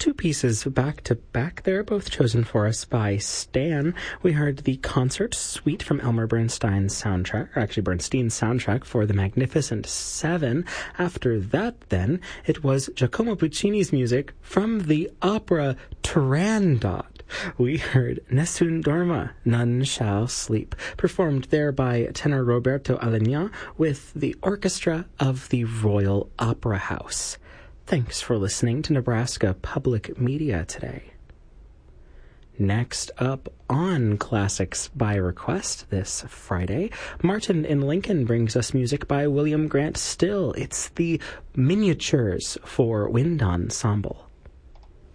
two pieces back to back there, both chosen for us by Stan. We heard the concert suite from Elmer Bernstein's soundtrack, or actually Bernstein's soundtrack for The Magnificent Seven. After that, then, it was Giacomo Puccini's music from the opera Turandot. We heard Nessun Dorma, None Shall Sleep, performed there by tenor Roberto Alagna with the orchestra of the Royal Opera House. Thanks for listening to Nebraska Public Media today. Next up on Classics by Request this Friday, Martin in Lincoln brings us music by William Grant Still. It's the Miniatures for Wind Ensemble.